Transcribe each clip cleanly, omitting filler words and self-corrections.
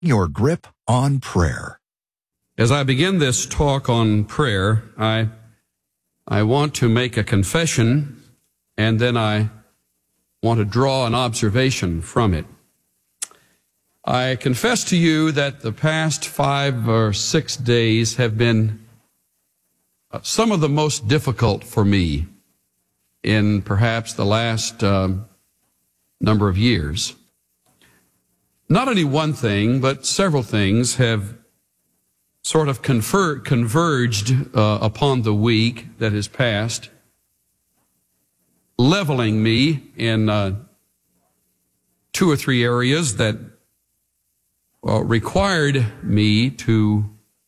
Your grip on prayer. As I begin this talk on prayer, I want to make a confession, and then I want to draw an observation from it. I confess to you that the past 5 or 6 days have been some of the most difficult for me in perhaps the last number of years. Not only one thing, but several things have sort of converged upon the week that has passed, leveling me in 2 or 3 areas that required me to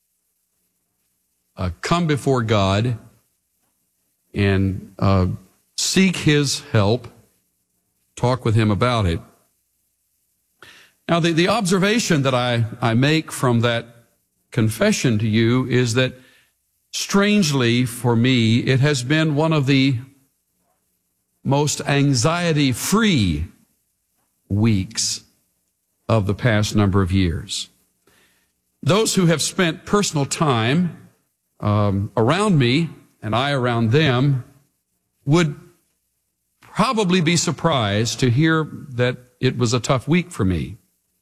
come before God and seek His help, talk with Him about it. Now, the observation that I make from that confession to you is that, strangely for me, it has been one of the most anxiety-free weeks of the past number of years. Those who have spent personal time around me, and I around them, would probably be surprised to hear that it was a tough week for me.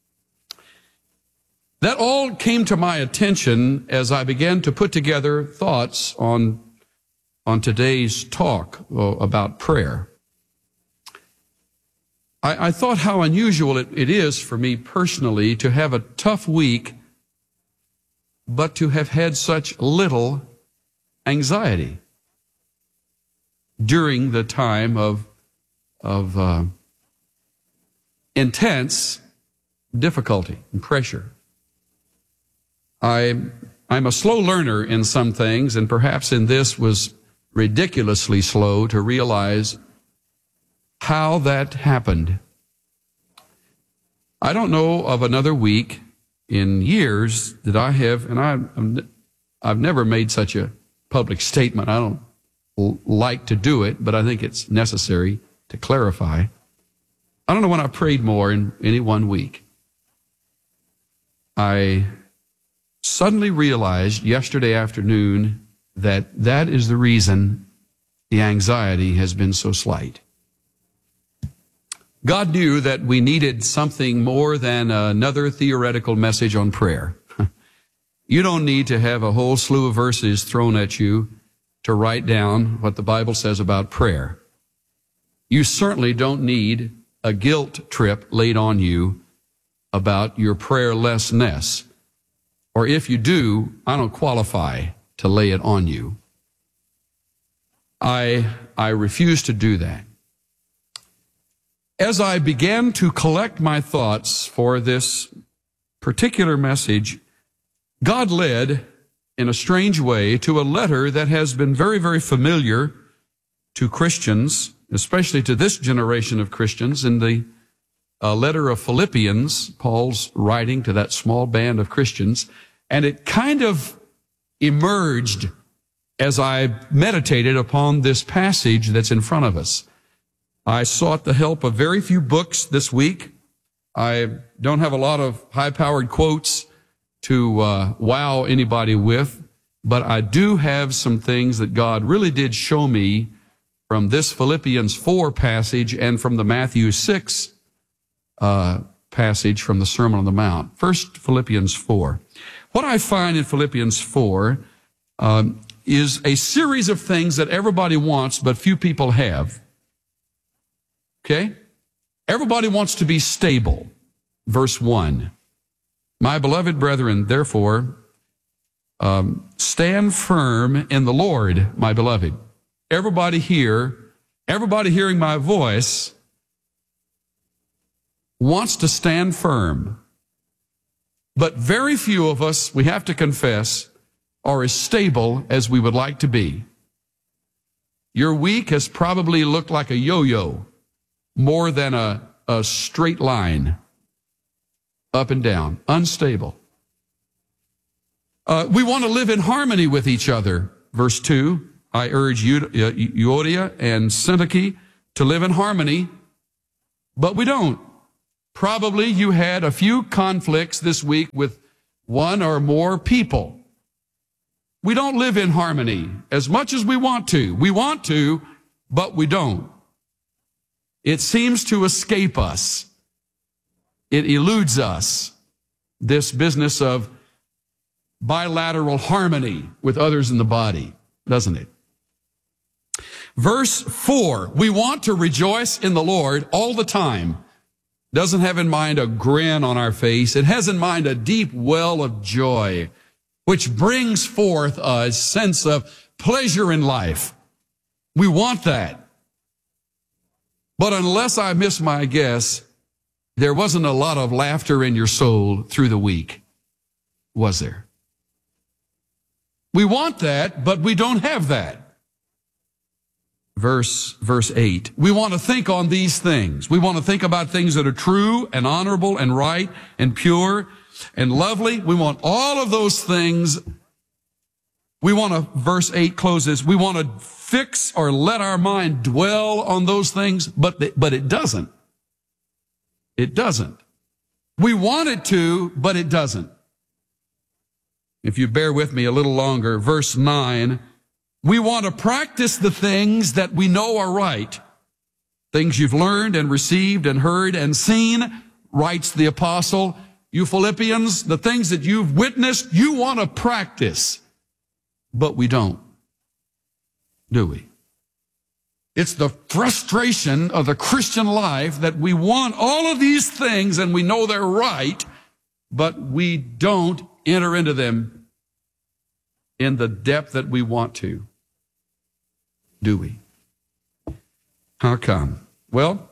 That all came to my attention as I began to put together thoughts on today's talk about prayer. I thought how unusual it is for me personally to have a tough week, but to have had such little anxiety during the time of intense difficulty and pressure. I'm a slow learner in some things, and perhaps in this was ridiculously slow to realize how that happened. I don't know of another week in years that I have, and I've never made such a public statement. I don't like to do it, but I think it's necessary to clarify. I don't know when I prayed more in any one week. I suddenly realized yesterday afternoon that is the reason the anxiety has been so slight. God knew that we needed something more than another theoretical message on prayer. You don't need to have a whole slew of verses thrown at you to write down what the Bible says about prayer. You certainly don't need a guilt trip laid on you about your prayerlessness. Or if you do, I don't qualify to lay it on you. I refuse to do that. As I began to collect my thoughts for this particular message, God led in a strange way to a letter that has been very, very familiar to Christians, especially to this generation of Christians, in the letter of Philippians, Paul's writing to that small band of Christians, and it kind of emerged as I meditated upon this passage that's in front of us. I sought the help of very few books this week. I don't have a lot of high-powered quotes to wow anybody with, but I do have some things that God really did show me from this Philippians 4 passage and from the Matthew 6 passage from the Sermon on the Mount. First, Philippians 4. What I find in Philippians 4 is a series of things that everybody wants, but few people have. Okay? Everybody wants to be stable. Verse 1. My beloved brethren, therefore, stand firm in the Lord, my beloved. Everybody here, everybody hearing my voice wants to stand firm. But very few of us, we have to confess, are as stable as we would like to be. Your week has probably looked like a yo-yo more than a straight line, up and down, unstable. We want to live in harmony with each other. Verse 2, I urge Euodia and Syntyche to live in harmony, but we don't. Probably you had a few conflicts this week with one or more people. We don't live in harmony as much as we want to. We want to, but we don't. It seems to escape us. It eludes us, this business of bilateral harmony with others in the body, doesn't it? Verse 4, we want to rejoice in the Lord all the time. Doesn't have in mind a grin on our face. It has in mind a deep well of joy, which brings forth a sense of pleasure in life. We want that. But unless I miss my guess, there wasn't a lot of laughter in your soul through the week, was there? We want that, but we don't have that. Verse 8, we want to think on these things. We want to think about things that are true and honorable and right and pure and lovely. We want all of those things. We want to, verse 8 closes, we want to fix or let our mind dwell on those things, but it doesn't. It doesn't. We want it to, but it doesn't. If you bear with me a little longer, verse 9, we want to practice the things that we know are right. Things you've learned and received and heard and seen, writes the apostle. You Philippians, the things that you've witnessed, you want to practice. But we don't, do we? It's the frustration of the Christian life that we want all of these things and we know they're right, but we don't enter into them in the depth that we want to. Do we? How come? Well,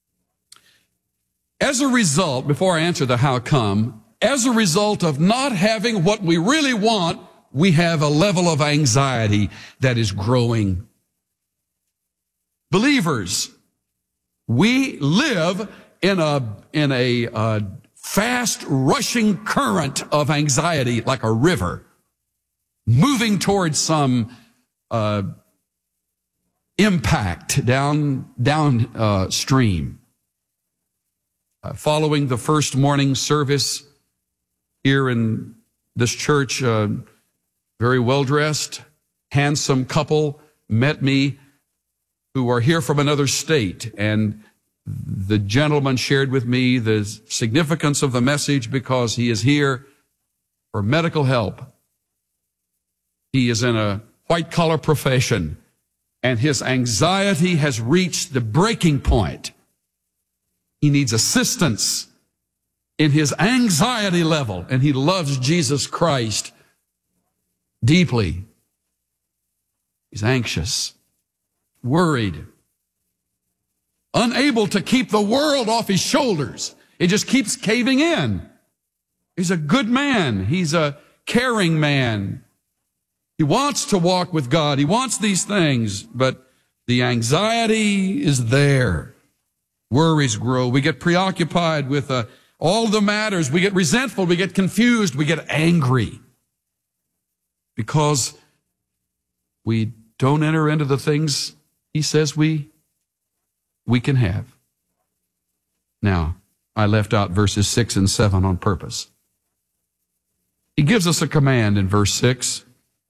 as a result, before I answer the how come, as a result of not having what we really want, we have a level of anxiety that is growing. Believers, we live in a fast rushing current of anxiety like a river, moving towards some impact downstream. Following the first morning service here in this church, very well-dressed, handsome couple met me who are here from another state, and the gentleman shared with me the significance of the message because he is here for medical help. He is in a white-collar profession, and his anxiety has reached the breaking point. He needs assistance in his anxiety level, and he loves Jesus Christ deeply. He's anxious, worried, unable to keep the world off his shoulders. It just keeps caving in. He's a good man. He's a caring man. He wants to walk with God. He wants these things, but the anxiety is there. Worries grow. We get preoccupied with all the matters. We get resentful. We get confused. We get angry because we don't enter into the things he says we can have. Now, I left out verses 6 and 7 on purpose. He gives us a command in verse 6.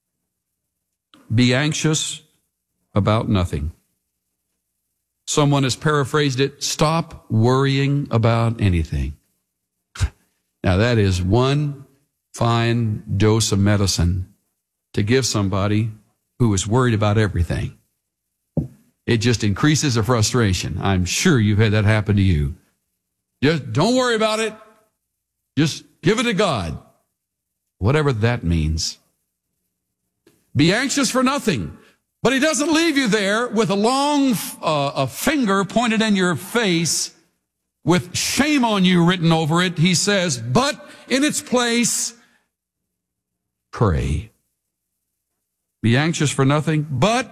Be anxious about nothing. Someone has paraphrased it, stop worrying about anything. Now that is one fine dose of medicine to give somebody who is worried about everything. It just increases the frustration. I'm sure you've had that happen to you. Just don't worry about it. Just give it to God. Whatever that means. Be anxious for nothing. But he doesn't leave you there with a long a finger pointed in your face with shame on you written over it. He says, but in its place, pray. Be anxious for nothing, but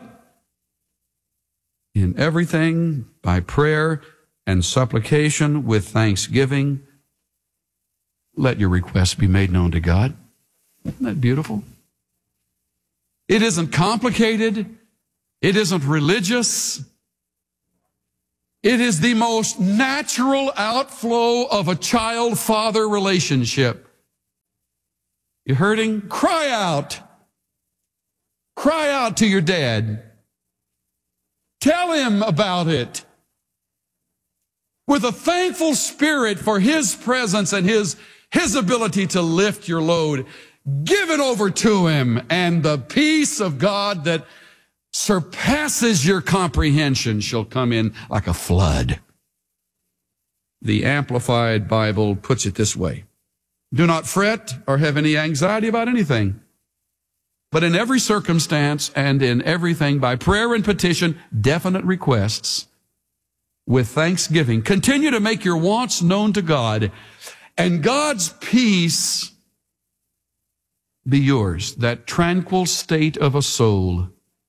in everything by prayer and supplication with thanksgiving, let your requests be made known to God. Isn't that beautiful? It isn't complicated. It isn't religious. It is the most natural outflow of a child-father relationship. You hurting? Cry out. Cry out to your dad. Tell him about it. With a thankful spirit for his presence and his ability to lift your load. Give it over to him, and the peace of God that surpasses your comprehension shall come in like a flood. The Amplified Bible puts it this way: do not fret or have any anxiety about anything, but in every circumstance and in everything by prayer and petition, definite requests, with thanksgiving, continue to make your wants known to God, and God's peace be yours, that tranquil state of a soul,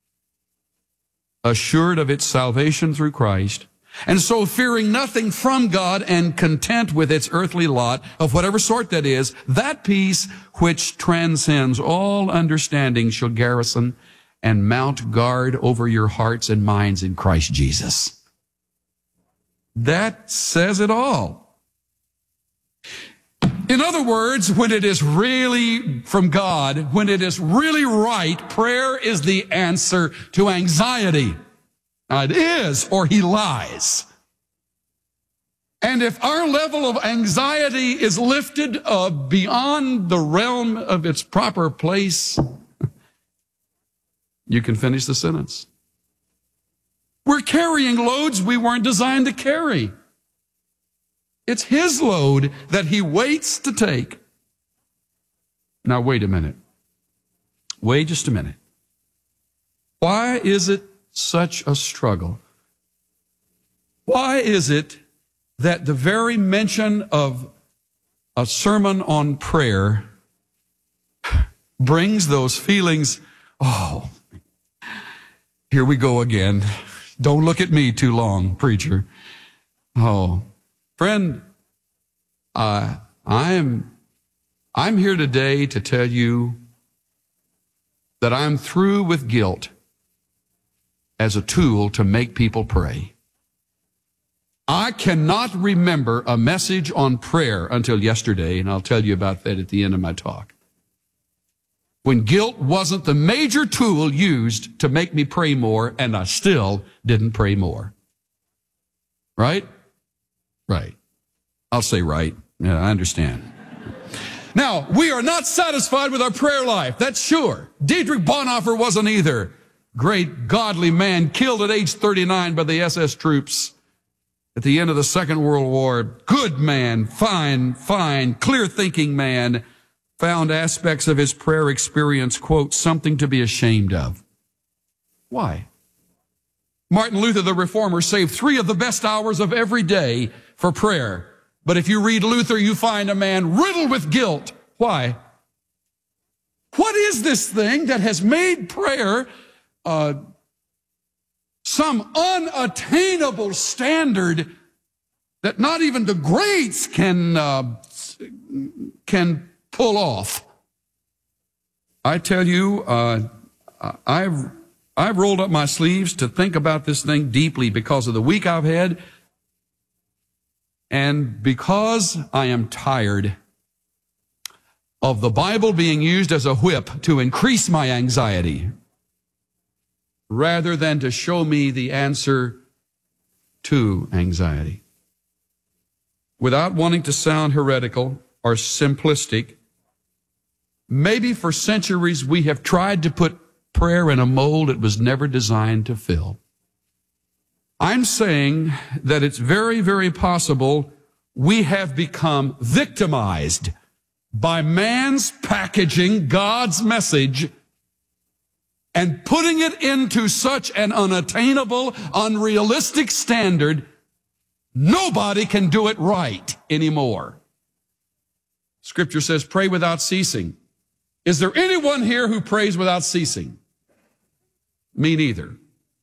assured of its salvation through Christ, and so fearing nothing from God and content with its earthly lot, of whatever sort that is, that peace which transcends all understanding shall garrison and mount guard over your hearts and minds in Christ Jesus. That says it all. In other words, when it is really from God, when it is really right, prayer is the answer to anxiety. Now, it is, or he lies. And if our level of anxiety is lifted beyond the realm of its proper place, you can finish the sentence. We're carrying loads we weren't designed to carry. It's his load that he waits to take. Now, wait a minute. Wait just a minute. Why is it such a struggle? Why is it that the very mention of a sermon on prayer brings those feelings? Oh, here we go again. Don't look at me too long, preacher. Oh, friend, I'm here today to tell you that I'm through with guilt as a tool to make people pray. I cannot remember a message on prayer until yesterday, and I'll tell you about that at the end of my talk, when guilt wasn't the major tool used to make me pray more, and I still didn't pray more. Right? Right. I'll say right. Yeah, I understand. Now, we are not satisfied with our prayer life. That's sure. Dietrich Bonhoeffer wasn't either. Great godly man killed at age 39 by the SS troops at the end of the Second World War. Good man, fine, clear-thinking man, found aspects of his prayer experience, quote, something to be ashamed of. Why? Martin Luther, the Reformer, saved 3 of the best hours of every day for prayer. But if you read Luther, you find a man riddled with guilt. Why? What is this thing that has made prayer some unattainable standard that not even the greats can pull off? I tell you, I've rolled up my sleeves to think about this thing deeply because of the week I've had, and because I am tired of the Bible being used as a whip to increase my anxiety rather than to show me the answer to anxiety. Without wanting to sound heretical or simplistic, maybe for centuries we have tried to put prayer in a mold it was never designed to fill. I'm saying that it's very, very possible we have become victimized by man's packaging God's message and putting it into such an unattainable, unrealistic standard, nobody can do it right anymore. Scripture says, pray without ceasing. Is there anyone here who prays without ceasing? Me neither.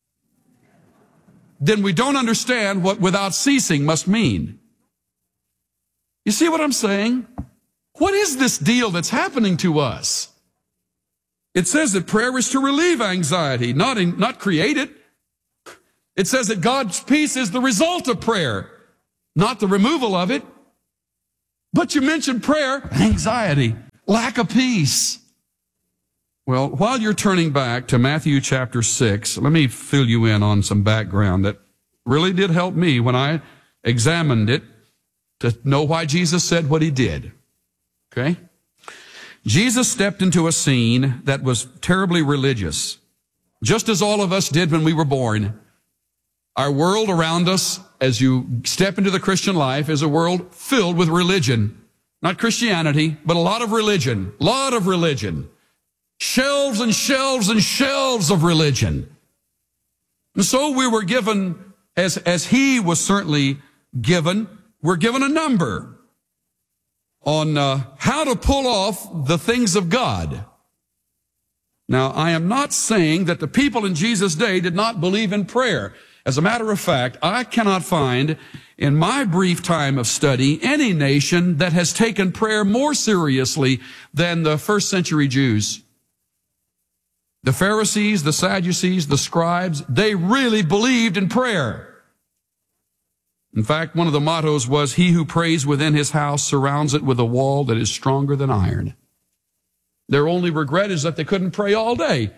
Then we don't understand what without ceasing must mean. You see what I'm saying? What is this deal that's happening to us? It says that prayer is to relieve anxiety, not create it. It says that God's peace is the result of prayer, not the removal of it. But you mentioned prayer, anxiety, lack of peace. Well, while you're turning back to Matthew chapter 6, let me fill you in on some background that really did help me when I examined it to know why Jesus said what he did. Okay? Jesus stepped into a scene that was terribly religious, just as all of us did when we were born. Our world around us, as you step into the Christian life, is a world filled with religion. Not Christianity, but a lot of religion. A lot of religion. Shelves and shelves and shelves of religion. And so we were given, as he was certainly given, we're given a number on how to pull off the things of God. Now, I am not saying that the people in Jesus' day did not believe in prayer. As a matter of fact, I cannot find in my brief time of study any nation that has taken prayer more seriously than the first century Jews. The Pharisees, the Sadducees, the scribes, they really believed in prayer. In fact, one of the mottos was, "He who prays within his house surrounds it with a wall that is stronger than iron." Their only regret is that they couldn't pray all day.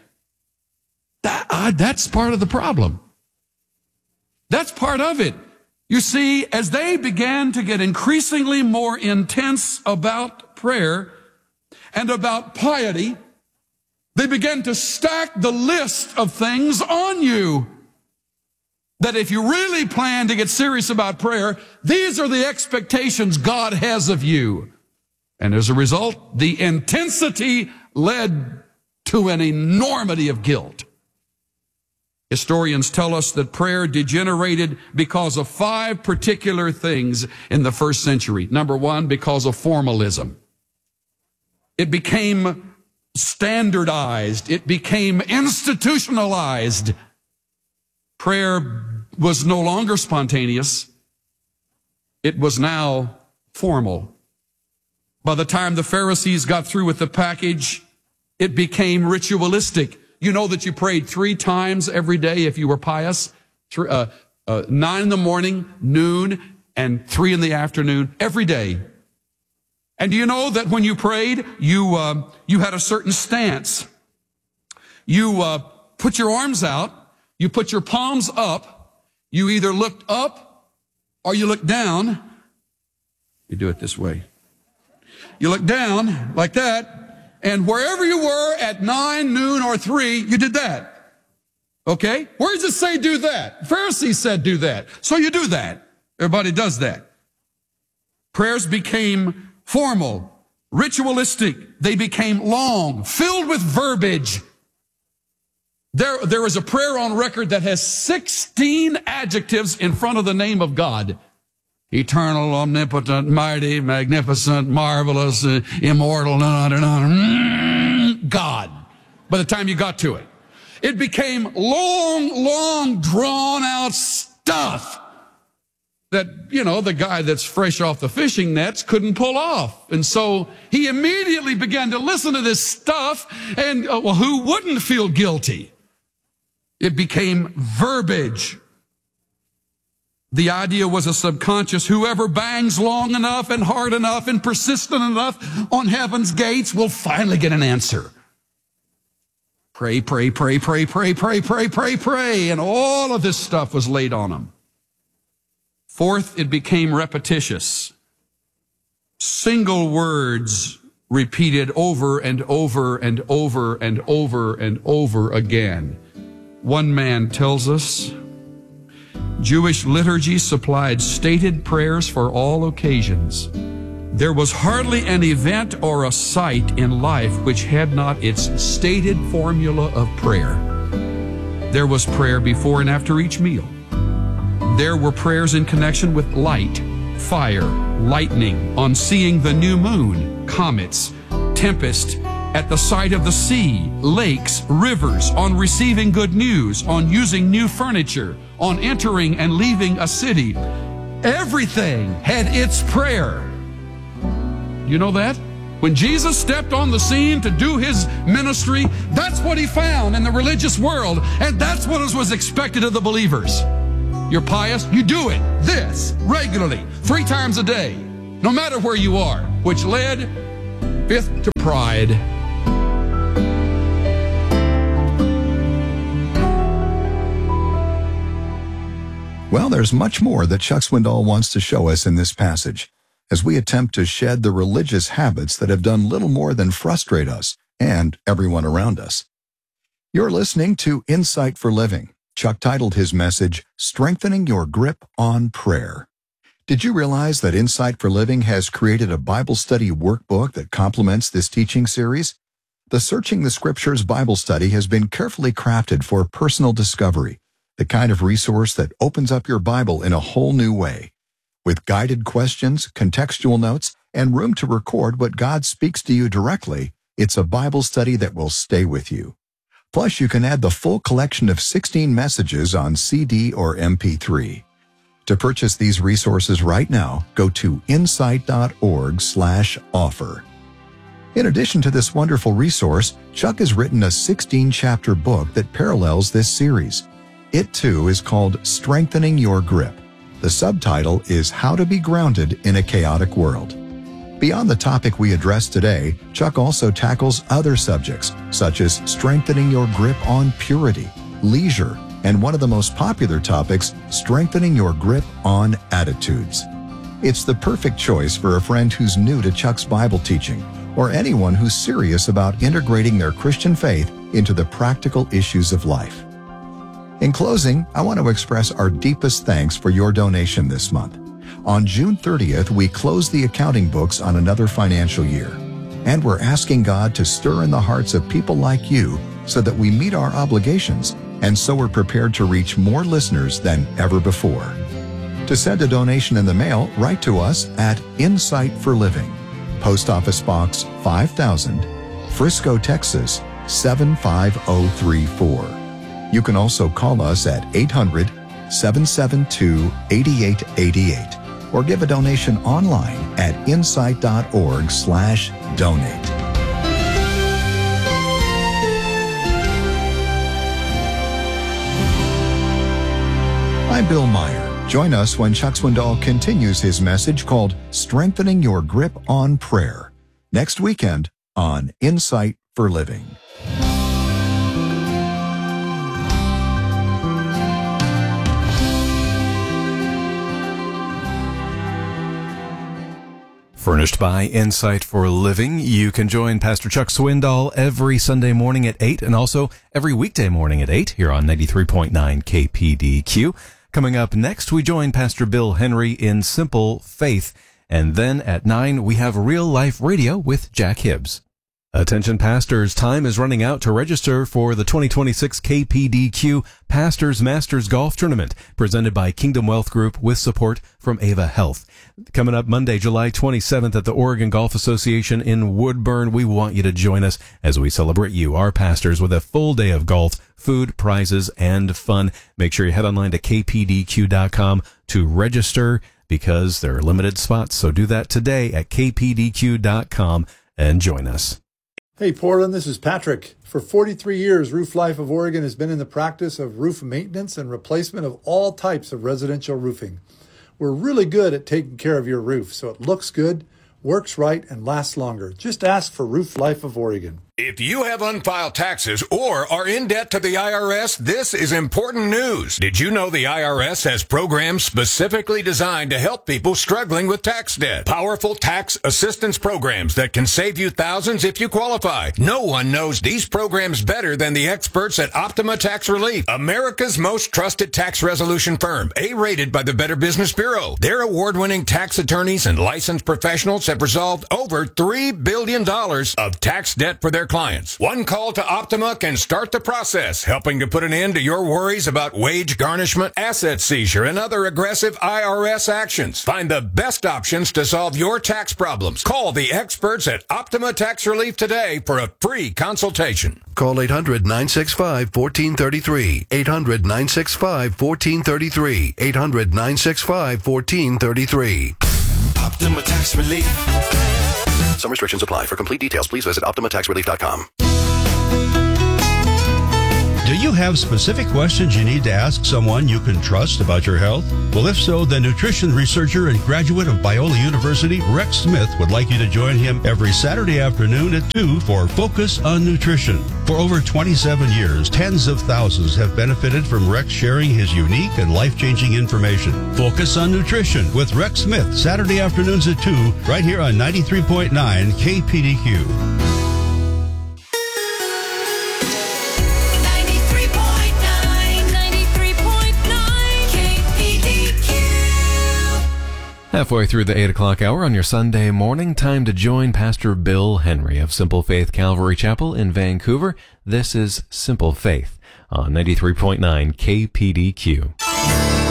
That's part of the problem. That's part of it. You see, as they began to get increasingly more intense about prayer and about piety, they began to stack the list of things on you. That if you really plan to get serious about prayer, these are the expectations God has of you. And as a result, the intensity led to an enormity of guilt. Historians tell us that prayer degenerated because of 5 particular things in the first century. Number 1, because of formalism. It became standardized. It became institutionalized. Prayer was no longer spontaneous. It was now formal. By the time the Pharisees got through with the package, it became ritualistic. You know that you prayed 3 times every day if you were pious. 9 in the morning, noon, and 3 in the afternoon, every day. And do you know that when you prayed, you had a certain stance. You put your arms out, you put your palms up, you either looked up or you looked down. You do it this way. You look down like that, and wherever you were at 9, noon, or 3, you did that. Okay? Where does it say do that? Pharisees said do that. So you do that. Everybody does that. Prayers became formal, ritualistic. They became long, filled with verbiage. There is a prayer on record that has 16 adjectives in front of the name of God. Eternal, omnipotent, mighty, magnificent, marvelous, immortal, God. By the time you got to it, it became long, drawn out stuff that, the guy that's fresh off the fishing nets couldn't pull off. And so he immediately began to listen to this stuff, and who wouldn't feel guilty? It became verbiage. The idea was a subconscious, whoever bangs long enough and hard enough and persistent enough on heaven's gates will finally get an answer. Pray, pray, pray, pray, pray, pray, pray, pray, pray. And all of this stuff was laid on them. 4th, it became repetitious. Single words repeated over and over and over and over and over again. One man tells us, Jewish liturgy supplied stated prayers for all occasions. There was hardly an event or a sight in life which had not its stated formula of prayer. There was prayer before and after each meal. There were prayers in connection with light, fire, lightning, on seeing the new moon, comets, tempest, at the sight of the sea, lakes, rivers, on receiving good news, on using new furniture, on entering and leaving a city. Everything had its prayer. You know that? When Jesus stepped on the scene to do his ministry, that's what he found in the religious world, and that's what was expected of the believers. You're pious, you do it, this, regularly, 3 times a day, no matter where you are, which led, 5th, to pride. Well, there's much more that Chuck Swindoll wants to show us in this passage, as we attempt to shed the religious habits that have done little more than frustrate us and everyone around us. You're listening to Insight for Living. Chuck titled his message, Strengthening Your Grip on Prayer. Did you realize that Insight for Living has created a Bible study workbook that complements this teaching series? The Searching the Scriptures Bible study has been carefully crafted for personal discovery, the kind of resource that opens up your Bible in a whole new way. With guided questions, contextual notes, and room to record what God speaks to you directly, it's a Bible study that will stay with you. Plus, you can add the full collection of 16 messages on CD or MP3. To purchase these resources right now, go to insight.org/offer. In addition to this wonderful resource, Chuck has written a 16-chapter book that parallels this series. It, too, is called Strengthening Your Grip. The subtitle is How to Be Grounded in a Chaotic World. Beyond the topic we addressed today, Chuck also tackles other subjects, such as strengthening your grip on purity, leisure, and one of the most popular topics, strengthening your grip on attitudes. It's the perfect choice for a friend who's new to Chuck's Bible teaching, or anyone who's serious about integrating their Christian faith into the practical issues of life. In closing, I want to express our deepest thanks for your donation this month. On June 30th, we close the accounting books on another financial year, and we're asking God to stir in the hearts of people like you so that we meet our obligations, and so we're prepared to reach more listeners than ever before. To send a donation in the mail, write to us at Insight for Living, Post Office Box 5000, Frisco, Texas 75034. You can also call us at 800-772-8888 or give a donation online at insight.org/donate. I'm Bill Meyer. Join us when Chuck Swindoll continues his message called Strengthening Your Grip on Prayer next weekend on Insight for Living. Furnished by Insight for Living, you can join Pastor Chuck Swindoll every Sunday morning at 8 and also every weekday morning at 8 here on 93.9 KPDQ. Coming up next, we join Pastor Bill Henry in Simple Faith. And then at 9, we have Real Life Radio with Jack Hibbs. Attention pastors, time is running out to register for the 2026 KPDQ Pastors Masters Golf Tournament presented by Kingdom Wealth Group with support from Ava Health. Coming up Monday, July 27th at the Oregon Golf Association in Woodburn. We want you to join us as we celebrate you, our pastors, with a full day of golf, food, prizes, and fun. Make sure you head online to kpdq.com to register because there are limited spots. So do that today at kpdq.com and join us. Hey Portland, this is Patrick. For 43 years, Roof Life of Oregon has been in the practice of roof maintenance and replacement of all types of residential roofing. We're really good at taking care of your roof so it looks good, works right, and lasts longer. Just ask for Roof Life of Oregon. If you have unfiled taxes or are in debt to the IRS, this is important news. Did you know the IRS has programs specifically designed to help people struggling with tax debt? Powerful tax assistance programs that can save you thousands if you qualify. No one knows these programs better than the experts at Optima Tax Relief, America's most trusted tax resolution firm, A-rated by the Better Business Bureau. Their award-winning tax attorneys and licensed professionals have resolved over $3 billion of tax debt for their clients. One call to Optima can start the process, helping to put an end to your worries about wage garnishment, asset seizure, and other aggressive IRS actions. Find the best options to solve your tax problems. Call the experts at Optima Tax Relief today for a free consultation. Call 800-965-1433. 800-965-1433. 800-965-1433. Optima Tax Relief. Some restrictions apply. For complete details, please visit OptimaTaxRelief.com. Do you have specific questions you need to ask someone you can trust about your health? Well, if so, the nutrition researcher and graduate of Biola University, Rex Smith, would like you to join him every Saturday afternoon at 2 for Focus on Nutrition. For over 27 years, tens of thousands have benefited from Rex sharing his unique and life-changing information. Focus on Nutrition with Rex Smith, Saturday afternoons at 2, right here on 93.9 KPDQ. Halfway through the 8 o'clock hour on your Sunday morning, time to join Pastor Bill Henry of Simple Faith Calvary Chapel in Vancouver. This is Simple Faith on 93.9 KPDQ.